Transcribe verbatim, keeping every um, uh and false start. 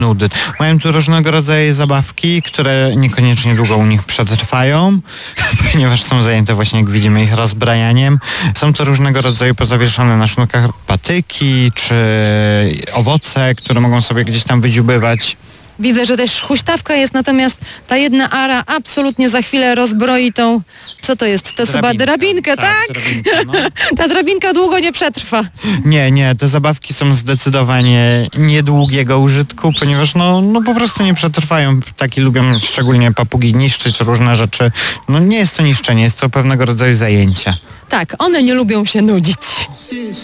nudy. Mają tu różnego rodzaju zabawki, które niekoniecznie długo u nich przetrwają, ponieważ są zajęte właśnie, jak widzimy, ich rozbrajaniem. Są to różnego rodzaju pozawieszone na sznurkach patyki czy owoce, które mogą sobie gdzieś tam wydziubywać. Widzę, że też huśtawka jest, natomiast ta jedna ara absolutnie za chwilę rozbroi tą... Co to jest? To jest chyba drabinkę, tak? tak? Drabinka, no. Ta drabinka długo nie przetrwa. Nie, nie, te zabawki są zdecydowanie niedługiego użytku, ponieważ no, no po prostu nie przetrwają. Ptaki lubią szczególnie papugi niszczyć różne rzeczy. No nie jest to niszczenie, jest to pewnego rodzaju zajęcie. Tak, one nie lubią się nudzić.